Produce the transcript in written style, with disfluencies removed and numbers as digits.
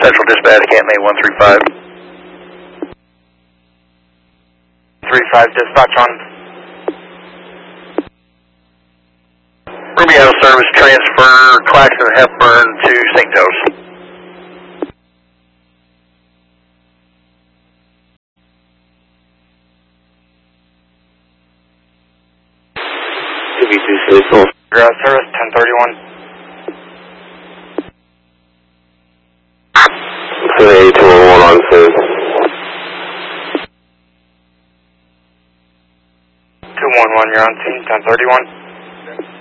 Central Dispatch, can't make 135. 35 dispatch on. Rubio service transfer, Claxton Hepburn to St. Joe's. Ground service 1031. 8201 on food. 211, you're on scene, 1031.